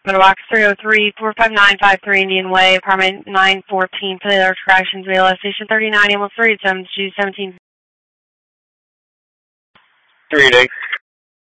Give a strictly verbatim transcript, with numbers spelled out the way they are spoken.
Box three oh three, four five nine five three Indian Way, apartment nine fourteen, Taylor Corrections, V L S Station thirty-nine, almost three, seven two seventeen. three eight eight.